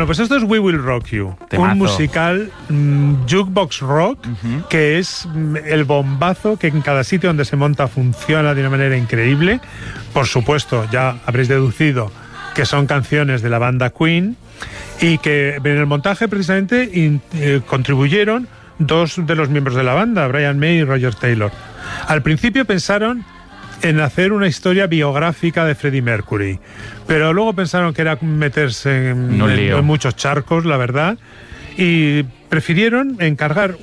Bueno, pues esto es We Will Rock You, Temazo. un musical jukebox rock, que es el bombazo que en cada sitio donde se monta funciona de una manera increíble. Por supuesto, ya habréis deducido que son canciones de la banda Queen y que en el montaje precisamente contribuyeron dos de los miembros de la banda, Brian May y Roger Taylor. Al principio pensaron en hacer una historia biográfica de Freddie Mercury, pero luego pensaron que era meterse en muchos charcos, la verdad, y prefirieron encargar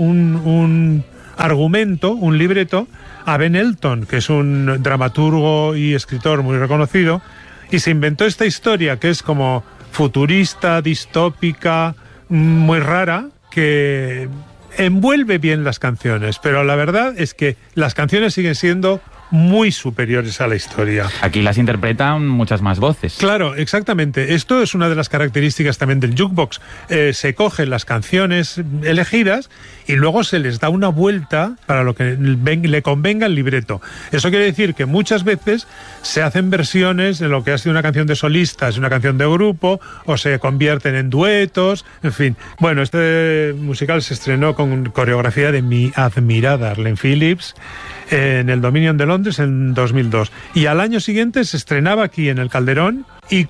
un argumento, un libreto, a Ben Elton, que es un dramaturgo y escritor muy reconocido, y se inventó esta historia que es como futurista, distópica, muy rara, que envuelve bien las canciones, pero la verdad es que las canciones siguen siendo muy superiores a la historia. Aquí las interpretan muchas más voces. Claro, exactamente. Esto es una de las características también del jukebox. Se cogen las canciones elegidas y luego se les da una vuelta para lo que le convenga el libreto. Eso quiere decir que muchas veces se hacen versiones de lo que ha sido una canción de solistas, una canción de grupo, o se convierten en duetos, en fin. Bueno, este musical se estrenó con coreografía de mi admirada Arlene Phillips en el Dominion de Londres en 2002. Y al año siguiente se estrenaba aquí en el Calderón y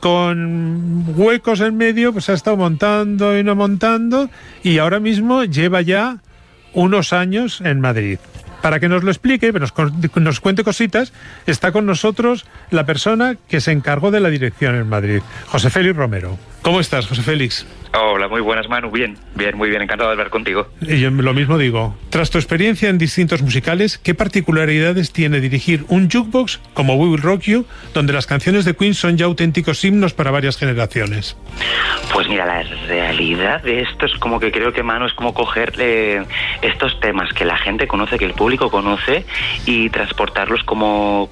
con huecos en medio pues ha estado montando y no montando y ahora mismo lleva ya unos años en Madrid. Para que nos lo explique, nos cuente cositas, está con nosotros la persona que se encargó de la dirección en Madrid, José Félix Romero. ¿Cómo estás, José Félix? Hola, muy buenas, Manu. Bien, muy bien, encantado de hablar contigo. Y yo lo mismo digo. Tras tu experiencia en distintos musicales, ¿qué particularidades tiene dirigir un jukebox como We Will Rock You, donde las canciones de Queen son ya auténticos himnos para varias generaciones? Pues mira, la realidad de esto es como que creo que, Manu, es como coger estos temas que la gente conoce, que el público conoce, y transportarlos como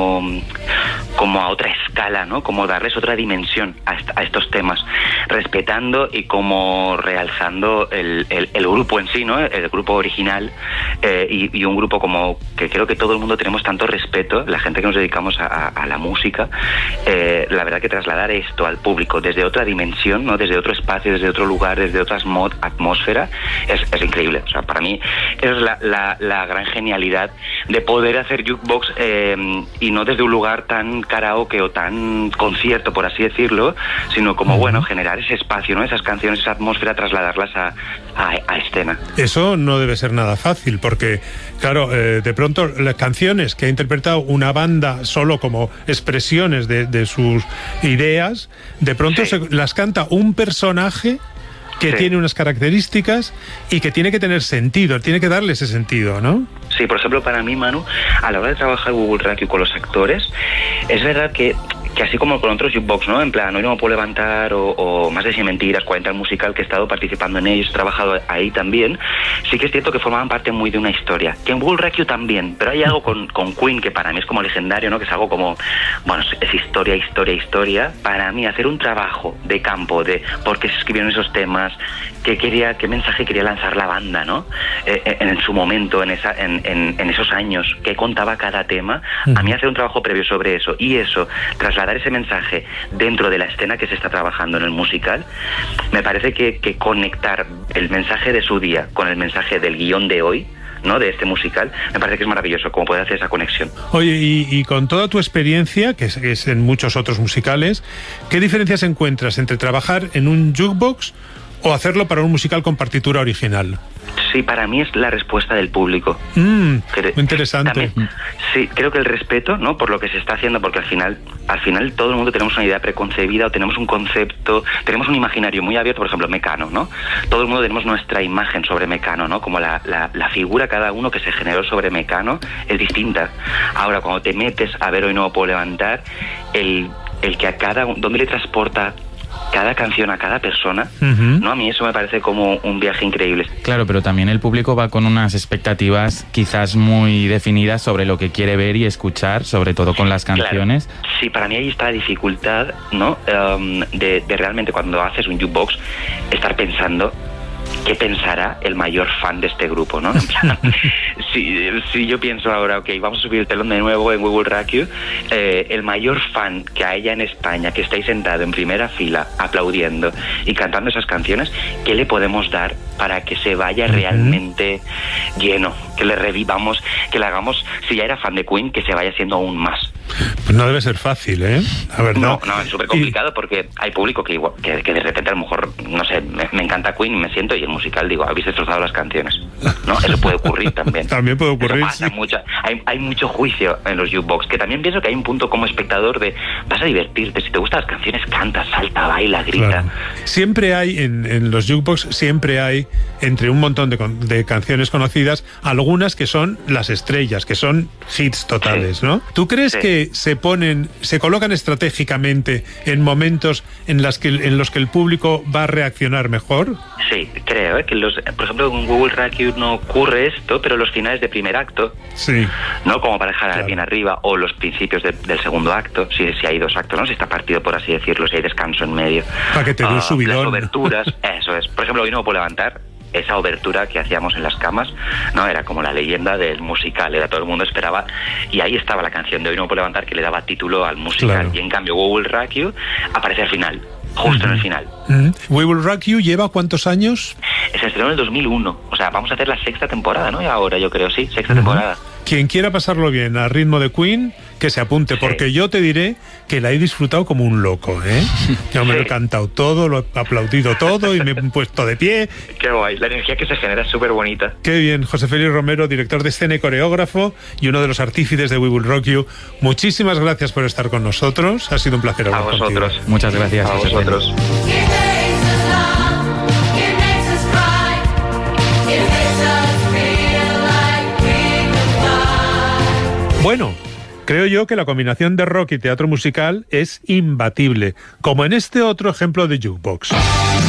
a otra escala, ¿no? Como darles otra dimensión a estos temas, respetando y como realzando el grupo en sí, ¿no? El grupo original, y un grupo como que creo que todo el mundo tenemos tanto respeto, la gente que nos dedicamos a la música, la verdad que trasladar esto al público desde otra dimensión, ¿no? Desde otro espacio, desde otro lugar, desde otra atmósfera, es increíble. O sea, para mí es la gran genialidad de poder hacer jukebox, y no desde un lugar tan karaoke o tan concierto, por así decirlo, sino como, bueno, generar ese espacio, ¿no? Esas canciones, esa atmósfera, trasladarlas a escena. Eso no debe ser nada fácil, porque, claro, de pronto las canciones que ha interpretado una banda solo como expresiones de sus ideas, de pronto sí, las canta un personaje que tiene unas características y que tiene que tener sentido, tiene que darle ese sentido, ¿no? Sí, por ejemplo, para mí, Manu, a la hora de trabajar We Will Rock You con los actores, es verdad que así como con otros jukebox, ¿no? En plan, Hoy no me puedo levantar, o Más de 100 mentiras, 40 el musical, que he estado participando en ellos, he trabajado ahí también, sí que es cierto que formaban parte muy de una historia. Que en We Will Rock You también, pero hay algo con Queen que para mí es como legendario, ¿no? Que es algo como, bueno, es historia. Para mí, hacer un trabajo de campo, de por qué se escribieron esos temas, qué mensaje quería lanzar la banda, ¿no? En su momento, en esos años, qué contaba cada tema. A mí hacer un trabajo previo sobre eso, y eso, trasladar ese mensaje dentro de la escena que se está trabajando en el musical, me parece que conectar el mensaje de su día con el mensaje del guión de hoy, ¿no? De este musical, me parece que es maravilloso cómo poder hacer esa conexión. Oye, y con toda tu experiencia, que es en muchos otros musicales, ¿qué diferencias encuentras entre trabajar en un jukebox o hacerlo para un musical con partitura original? Sí, para mí es la respuesta del público. Muy interesante. También, sí, creo que el respeto, ¿no? Por lo que se está haciendo, porque al final todo el mundo tenemos una idea preconcebida, o tenemos un concepto, tenemos un imaginario muy abierto. Por ejemplo, Mecano, ¿no? Todo el mundo tenemos nuestra imagen sobre Mecano, ¿no? Como la figura, cada uno que se generó sobre Mecano es distinta. Ahora, cuando te metes a ver Hoy no me puedo levantar, el que a cada uno, ¿dónde le transporta cada canción a cada persona? ¿No? A mí eso me parece como un viaje increíble. Claro, pero también el público va con unas expectativas quizás muy definidas sobre lo que quiere ver y escuchar, sobre todo con las canciones. Claro. Sí, para mí ahí está la dificultad, ¿no? De realmente, cuando haces un jukebox, estar pensando ¿qué pensará el mayor fan de este grupo, ¿no? En plan, si yo pienso ahora, ok, vamos a subir el telón de nuevo en We Will Rock You, el mayor fan que haya en España, que estáis sentado en primera fila aplaudiendo y cantando esas canciones, ¿qué le podemos dar para que se vaya realmente lleno? Que le revivamos, que le hagamos, si ya era fan de Queen, que se vaya siendo aún más. Pues no debe ser fácil, ¿eh? La verdad. No, es súper complicado porque hay público que de repente a lo mejor, no sé, me encanta Queen y me siento y el musical digo, habéis destrozado las canciones. ¿No? Eso puede ocurrir también. También puede ocurrir, pasa, sí. Hay mucho juicio en los jukebox, que también pienso que hay un punto como espectador de vas a divertirte, si te gustan las canciones, canta, salta, baila, grita. Claro. Siempre hay, en los jukebox, siempre hay, entre un montón de canciones conocidas, algunas que son las estrellas, que son hits totales, sí. ¿No? ¿Tú crees que se colocan estratégicamente en momentos en los que el público va a reaccionar mejor? Sí, creo, que por ejemplo en We Will Rock You no ocurre esto, pero los finales de primer acto, sí, ¿no? Como para dejar a alguien arriba, o los principios del segundo acto, si hay dos actos, ¿no? Si está partido, por así decirlo, si hay descanso en medio. Para que te dé un subidón. Las oberturas, eso es. Por ejemplo, Hoy no me puedo levantar. Esa obertura que hacíamos en las camas, ¿no? Era como la leyenda del musical, todo el mundo esperaba, y ahí estaba la canción de Hoy no me puedo levantar, que le daba título al musical. Claro. Y en cambio We Will Rock You aparece al final, justo en el final. We Will Rock You lleva ¿cuántos años? Se estrenó en el 2001, o sea, vamos a hacer la sexta temporada, ¿no? Y ahora yo creo, sí, sexta temporada. Quien quiera pasarlo bien al ritmo de Queen, que se apunte, porque yo te diré que la he disfrutado como un loco, ¿eh? Yo me lo he cantado todo, lo he aplaudido todo y me he puesto de pie. Qué guay, la energía que se genera es súper bonita. Qué bien, José Félix Romero, director de escena y coreógrafo y uno de los artífices de We Will Rock You. Muchísimas gracias por estar con nosotros, ha sido un placer hablar contigo. A vosotros. Muchas gracias. A vosotros. Bueno, creo yo que la combinación de rock y teatro musical es imbatible, como en este otro ejemplo de jukebox.